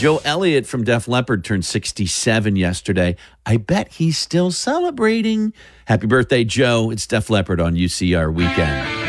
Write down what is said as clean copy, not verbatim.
Joe Elliott from Def Leppard turned 67 yesterday. I bet he's still celebrating. Happy birthday, Joe. It's Def Leppard on UCR Weekend.